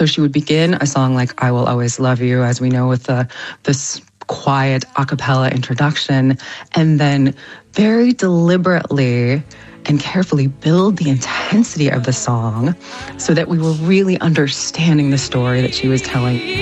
So she would begin a song like I Will Always Love You, as we know, with this quiet a cappella introduction, and then very deliberately and carefully build the intensity of the song so that we were really understanding the story that she was telling.